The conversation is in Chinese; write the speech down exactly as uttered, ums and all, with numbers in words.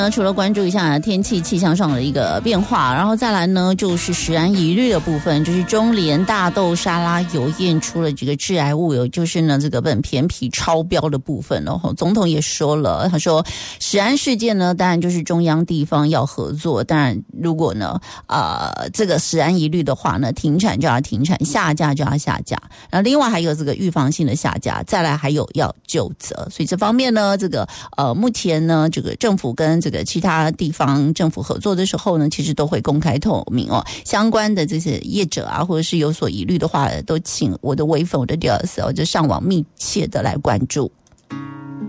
呢，除了关注一下天气气象上的一个变化，然后再来呢就是食安疑虑的部分，就是中联大豆沙拉油验出了这个致癌物，有就是呢这个苯醃醊超标的部分。然后总统也说了，他说食安事件呢，当然就是中央地方要合作，当然如果呢呃这个食安疑虑的话呢，停产就要停产，下架就要下架，然后另外还有这个预防性的下架，再来还有要究责。所以这方面呢，这个呃目前呢这个政府跟这个其他地方政府合作的时候呢，其实都会公开透明哦。相关的这些业者啊，或者是有所疑虑的话，都请我的微粉我的 D S 哦，就上网密切的来关注。